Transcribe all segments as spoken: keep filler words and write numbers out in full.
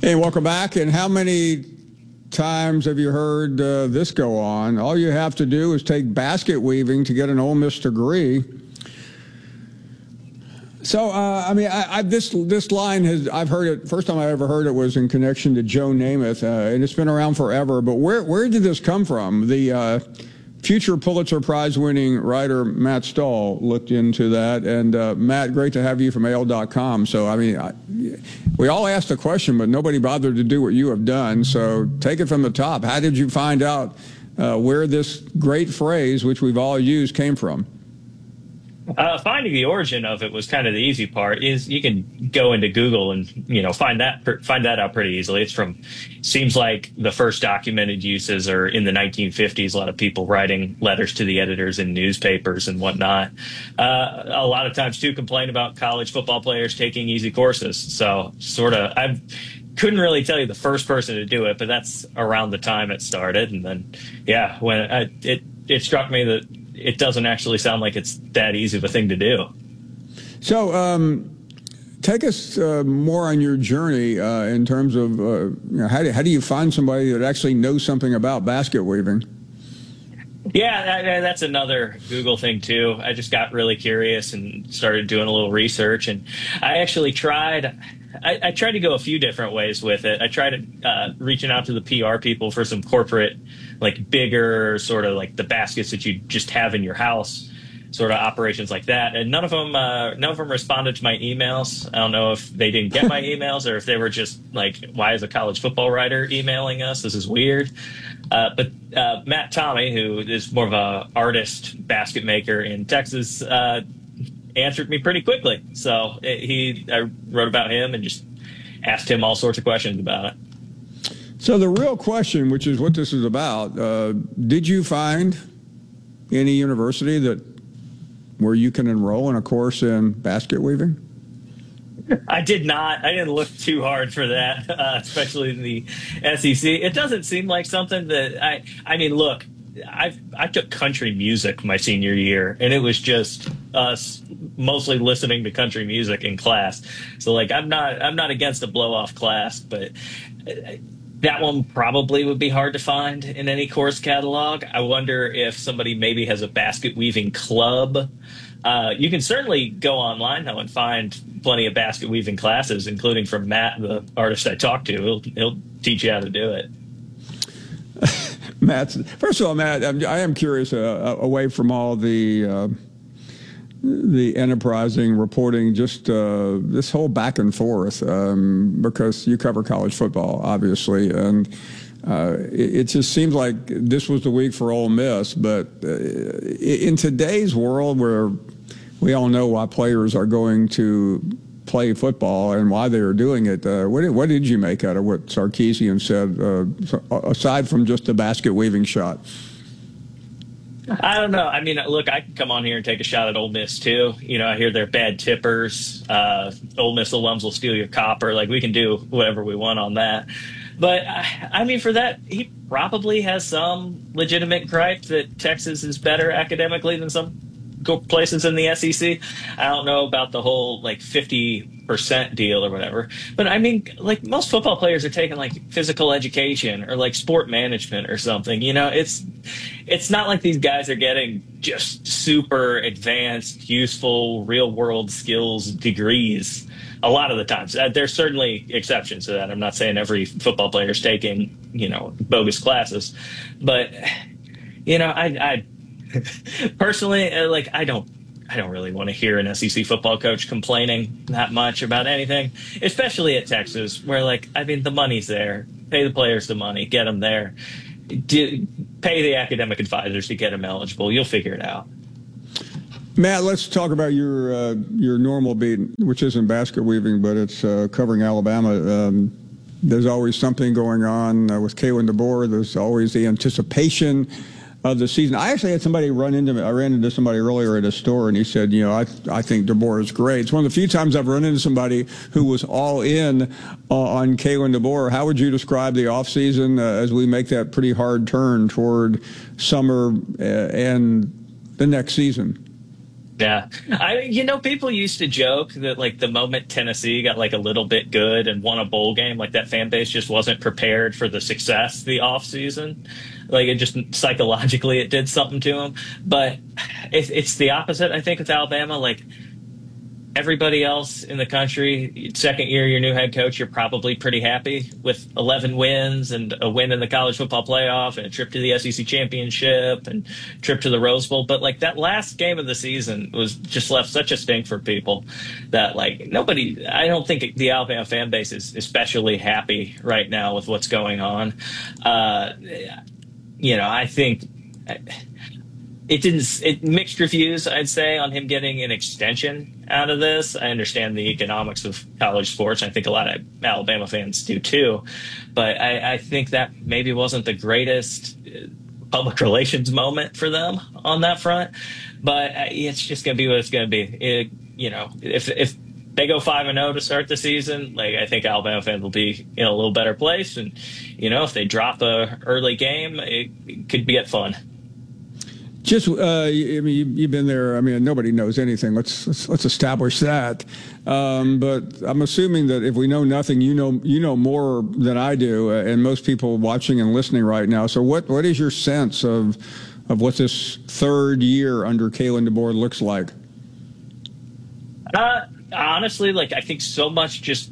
Hey, welcome back. And how many times have you heard uh, this go on? All you have to do is take basket weaving to get an Ole Miss degree. So, uh, I mean, I, I, this this line has, I've heard it, first time I ever heard it was in connection to Joe Namath, uh, and it's been around forever. But where, where did this come from? The uh, future Pulitzer Prize winning writer Matt Stahl looked into that. And uh, Matt, great to have you from A L dot com. So, I mean, I, we all asked the question, but nobody bothered to do what you have done. So take it from the top. How did you find out uh, where this great phrase, which we've all used, came from? Uh, finding the origin of it was kind of the easy part. Is you can go into Google and you know find that find that out pretty easily. It's from seems like the first documented uses are in the nineteen fifties. A lot of people writing letters to the editors in newspapers and whatnot. Uh, a lot of times too complain about college football players taking easy courses. So sort of I couldn't really tell you the first person to do it, but that's around the time it started. And then yeah, when I, it it struck me that it doesn't actually sound like it's that easy of a thing to do. So um, take us uh, more on your journey uh, in terms of uh, you know, how, do, how do you find somebody that actually knows something about basket weaving? Yeah, that, that's another Google thing, too. I just got really curious and started doing a little research. And I actually tried I, I tried to go a few different ways with it. I tried uh, reaching out to the P R people for some corporate, like bigger sort of like the baskets that you just have in your house, sort of operations like that. And none of them, uh, none of them responded to my emails. I don't know if they didn't get my emails or if they were just like, why is a college football writer emailing us? This is weird. Uh, but uh, Matt Tommy, who is more of a artist basket maker in Texas, uh, answered me pretty quickly. So it, he, I wrote about him and just asked him all sorts of questions about it. So the real question, which is what this is about, uh, did you find any university that where you can enroll in a course in basket weaving? I did not. I didn't look too hard for that, uh, especially in the S E C. It doesn't seem like something that I. I mean, look, I I took country music my senior year, and it was just us mostly listening to country music in class. So, like, I'm not I'm not against a blow off class, but that one probably would be hard to find in any course catalog. I wonder if somebody maybe has a basket weaving club. Uh, you can certainly go online, though, and find plenty of basket weaving classes, including from Matt, the artist I talked to. He'll, he'll teach you how to do it. Matt, first of all, Matt, I'm, I am curious, uh, away from all the uh, the enterprising reporting, just uh, this whole back and forth, um, because you cover college football, obviously, and Uh, it, it just seems like this was the week for Ole Miss, but uh, in today's world where we all know why players are going to play football and why they are doing it, uh, what, did, what did you make out of what Sarkisian said, uh, aside from just the basket weaving shot? I don't know. I mean, look, I can come on here and take a shot at Ole Miss, too. You know, I hear they're bad tippers. Uh, Ole Miss alums will steal your copper. Like, we can do whatever we want on that. But, I mean, for that, he probably has some legitimate gripe that Texas is better academically than some places in the S E C. I don't know about the whole, like, fifty percent deal or whatever. But, I mean, like, most football players are taking, like, physical education or, like, sport management or something. You know, it's it's not like these guys are getting just super advanced, useful, real-world skills degrees. A lot of the times. Uh, there's certainly exceptions to that. I'm not saying every football player is taking, you know, bogus classes. But, you know, I, I personally, uh, like, I don't I don't really want to hear an S E C football coach complaining that much about anything, especially at Texas, where, like, I mean, the money's there. Pay the players the money. Get them there. Do, pay the academic advisors to get them eligible. You'll figure it out. Matt, let's talk about your uh, your normal beat, which isn't basket weaving, but it's uh, covering Alabama. Um, there's always something going on uh, with Kalen DeBoer. There's always the anticipation of the season. I actually had somebody run into me. I ran into somebody earlier at a store, and he said, you know, I I think DeBoer is great. It's one of the few times I've run into somebody who was all in uh, on Kalen DeBoer. How would you describe the offseason uh, as we make that pretty hard turn toward summer uh, and the next season? Yeah. I, you know, people used to joke that like the moment Tennessee got like a little bit good and won a bowl game, like that fan base just wasn't prepared for the success the offseason. Like it just psychologically it did something to them. But it's, it's the opposite, I think, with Alabama. Like everybody else in the country, second year, your new head coach, you're probably pretty happy with eleven wins and a win in the college football playoff and a trip to the S E C championship and trip to the Rose Bowl. But like that last game of the season was just left such a stink for people that like nobody, I don't think the Alabama fan base is especially happy right now with what's going on. Uh, you know, I think it didn't it mixed reviews, I'd say, on him getting an extension out of this. I understand the economics of college sports. I think a lot of Alabama fans do too, but I, I think that maybe wasn't the greatest public relations moment for them on that front. But it's just going to be what it's going to be. It, you know, if if they go five and zero to start the season, like I think Alabama fans will be in a little better place. And you know, if they drop a early game, it, it could get fun. Just, uh, I mean, you, you've been there. I mean, nobody knows anything. Let's let's, let's establish that. Um, but I'm assuming that if we know nothing, you know, you know more than I do, uh, and most people watching and listening right now. So, what what is your sense of of what this third year under Kalen DeBoer looks like? Uh, honestly, like I think so much just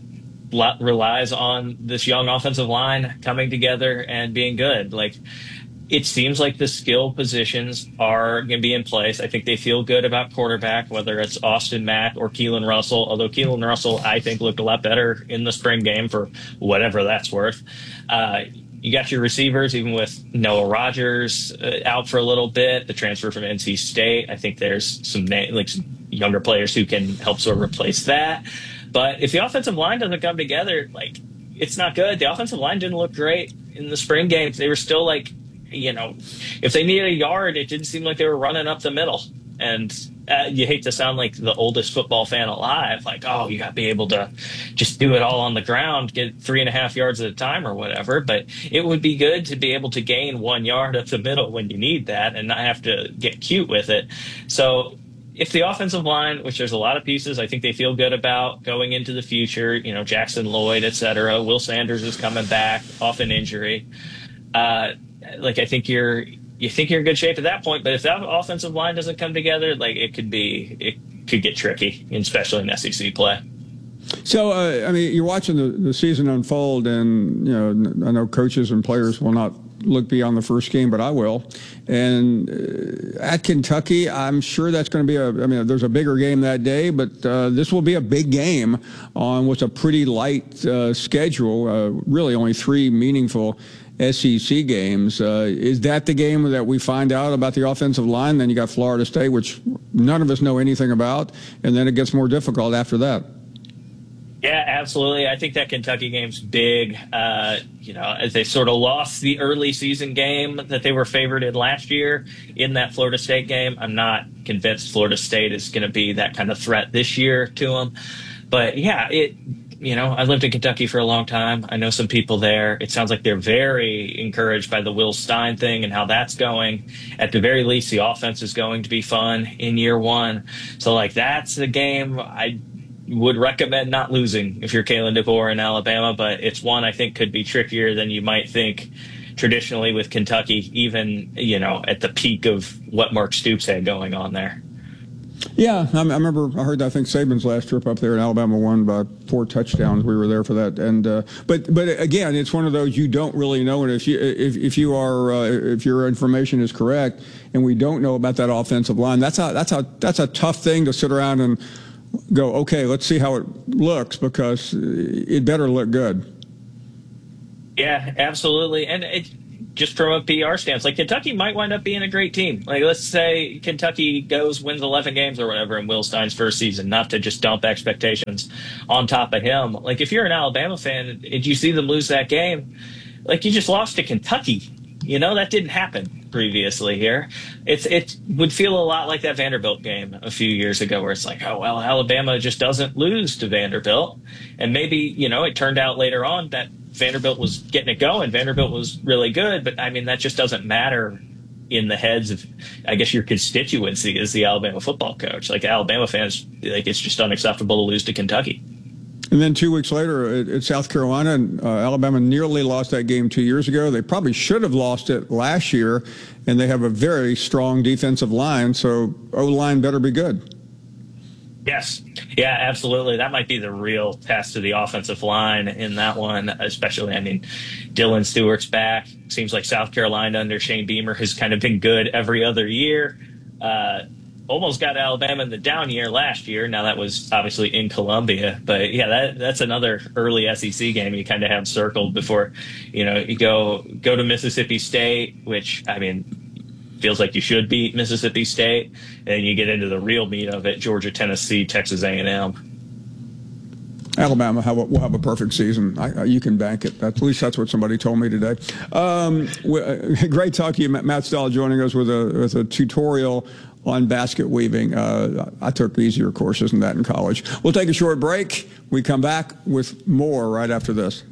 relies on this young offensive line coming together and being good. Like. It seems like the skill positions are going to be in place. I think they feel good about quarterback, whether it's Austin Mack or Keelan Russell, although Keelan Russell, I think, looked a lot better in the spring game for whatever that's worth. Uh, you got your receivers, even with Noah Rogers uh, out for a little bit, the transfer from N C State. I think there's some, like, some younger players who can help sort of replace that. But if the offensive line doesn't come together, like, it's not good. The offensive line didn't look great in the spring games. They were still, like, you know, if they needed a yard, it didn't seem like they were running up the middle. And uh, you hate to sound like the oldest football fan alive, like, oh, you got to be able to just do it all on the ground, get three and a half yards at a time or whatever. But it would be good to be able to gain one yard up the middle when you need that and not have to get cute with it. So if the offensive line, which there's a lot of pieces I think they feel good about going into the future, you know, Jackson Lloyd, et cetera, Will Sanders is coming back off an injury. Uh, Like I think you're, you think you're in good shape at that point, but if that offensive line doesn't come together, like it could be, it could get tricky, especially in S E C play. So, uh, I mean, you're watching the, the season unfold, and you know, I know coaches and players will not look beyond the first game, but I will. And uh, at Kentucky, I'm sure that's going to be a. I mean, there's a bigger game that day, but uh, this will be a big game on what's a pretty light uh, schedule. Uh, really, only three meaningful S E C games. Uh, is that the game that we find out about the offensive line? Then you got Florida State, which none of us know anything about, and then it gets more difficult after that. Yeah, absolutely. I think that Kentucky game's big. Uh, you know, as they sort of lost the early season game that they were favored in last year in that Florida State game. I'm not convinced Florida State is going to be that kind of threat this year to them. But yeah, it. You know, I lived in Kentucky for a long time. I know some people there. It sounds like they're very encouraged by the Will Stein thing and how that's going. At the very least, the offense is going to be fun in year one. So, like, that's a game I would recommend not losing if you're Kalen DeBoer in Alabama. But it's one I think could be trickier than you might think traditionally with Kentucky, even, you know, at the peak of what Mark Stoops had going on there. Yeah, I, I remember. I heard. I think Saban's last trip up there in Alabama won by four touchdowns. We were there for that. And uh, but but again, it's one of those you don't really know. And if you if if you are uh, if your information is correct, and we don't know about that offensive line, that's a that's a that's a tough thing to sit around and go, okay, let's see how it looks, because it better look good. Yeah, absolutely. And it. Just from a P R stance, like Kentucky might wind up being a great team. Like, let's say Kentucky goes, wins eleven games or whatever in Will Stein's first season, not to just dump expectations on top of him. Like, if you're an Alabama fan and you see them lose that game, like, you just lost to Kentucky. You know, that didn't happen previously here. It's It would feel a lot like that Vanderbilt game a few years ago where it's like, oh, well, Alabama just doesn't lose to Vanderbilt. And maybe, you know, it turned out later on that Vanderbilt was getting it going. Vanderbilt was really good, but I mean, that just doesn't matter in the heads of, I guess, your constituency as the Alabama football coach. Like Alabama fans, like it's just unacceptable to lose to Kentucky. And then two weeks later at, at South Carolina, uh, Alabama nearly lost that game two years ago. They probably should have lost it last year, and they have a very strong defensive line, so O-line better be good. Yes. Yeah, absolutely. That might be the real test of the offensive line in that one, especially, I mean, Dylan Stewart's back. Seems like South Carolina under Shane Beamer has kind of been good every other year. Uh, almost got Alabama in the down year last year. Now that was obviously in Columbia, but yeah, that that's another early S E C game you kind of have circled before, you know, you go, go to Mississippi State, which, I mean, feels like you should beat Mississippi State, and you get into the real meat of it: Georgia, Tennessee, Texas A and M. Alabama have a, will have a perfect season. I, you can bank it. At least that's what somebody told me today. Um, great talk to you, Matt Stahl, joining us with a with a tutorial on basket weaving. Uh, I took easier courses than that in college. We'll take a short break. We come back with more right after this.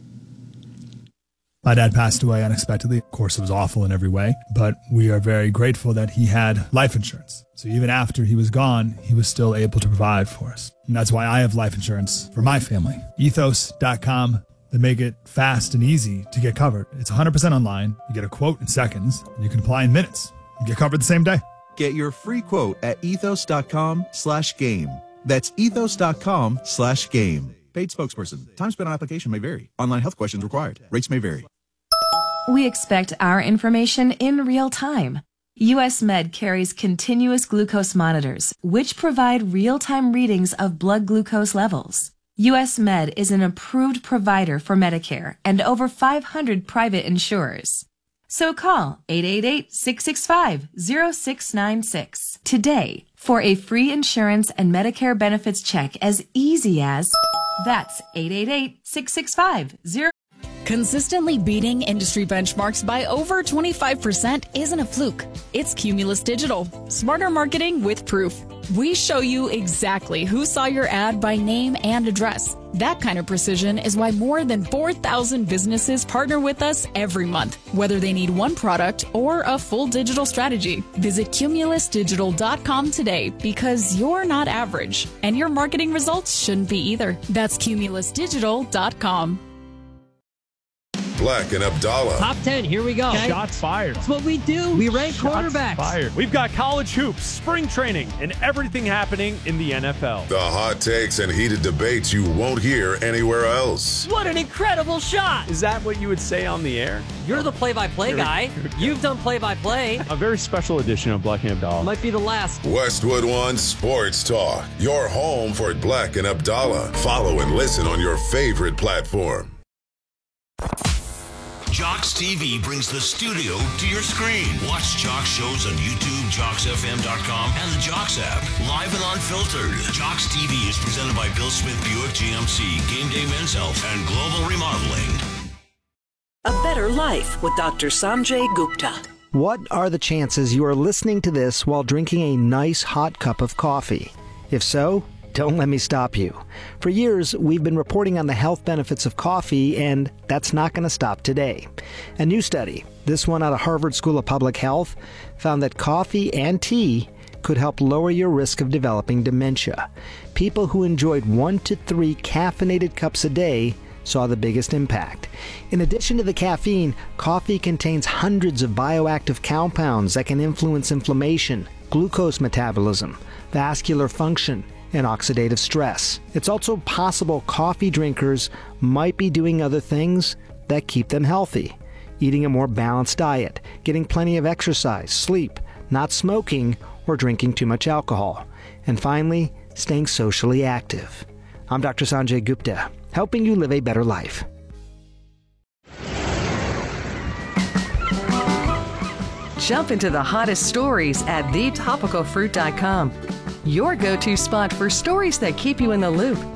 My dad passed away unexpectedly. Of course, it was awful in every way, but we are very grateful that he had life insurance. So even after he was gone, he was still able to provide for us. And that's why I have life insurance for my family. ethos dot com. They make it fast and easy to get covered. It's one hundred percent online. You get a quote in seconds. And you can apply in minutes. You get covered the same day. Get your free quote at ethos dot com slash game. That's ethos dot com slash game. Paid spokesperson. Time spent on application may vary. Online health questions required. Rates may vary. We expect our information in real time. U S Med carries continuous glucose monitors, which provide real-time readings of blood glucose levels. U S Med is an approved provider for Medicare and over five hundred private insurers. So call eight eight eight, six six five, zero six nine six today for a free insurance and Medicare benefits check as easy as that's eight eight eight, six six five, zero. Consistently beating industry benchmarks by over twenty-five percent isn't a fluke. It's Cumulus Digital. Smarter marketing with proof. We show you exactly who saw your ad by name and address. That kind of precision is why more than four thousand businesses partner with us every month, whether they need one product or a full digital strategy. Visit cumulus digital dot com today because you're not average, and your marketing results shouldn't be either. That's cumulus digital dot com. Black and Abdallah. Top ten, here we go. Okay. Shots fired. That's what we do. We rank Shots quarterbacks. Fired. We've got college hoops, spring training, and everything happening in the N F L. The hot takes and heated debates you won't hear anywhere else. What an incredible shot. Is that what you would say on the air? You're the play-by-play guy. You've done play-by-play. A very special edition of Black and Abdallah. Might be the last. Westwood One Sports Talk. Your home for Black and Abdallah. Follow and listen on your favorite platform. Jocks T V brings the studio to your screen. Watch Jocks shows on YouTube, jocks f m dot com, and the Jocks app. Live and unfiltered. Jocks T V is presented by Bill Smith Buick G M C, Game Day Men's Health, and Global Remodeling. A Better Life with Doctor Sanjay Gupta. What are the chances you are listening to this while drinking a nice hot cup of coffee? If so, don't let me stop you. For years, we've been reporting on the health benefits of coffee, and that's not going to stop today. A new study, this one out of Harvard School of Public Health, found that coffee and tea could help lower your risk of developing dementia. People who enjoyed one to three caffeinated cups a day saw the biggest impact. In addition to the caffeine, coffee contains hundreds of bioactive compounds that can influence inflammation, glucose metabolism, vascular function, and oxidative stress. It's also possible coffee drinkers might be doing other things that keep them healthy. Eating a more balanced diet, getting plenty of exercise, sleep, not smoking, or drinking too much alcohol. And finally, staying socially active. I'm Doctor Sanjay Gupta, helping you live a better life. Jump into the hottest stories at the topical fruit dot com. Your go-to spot for stories that keep you in the loop.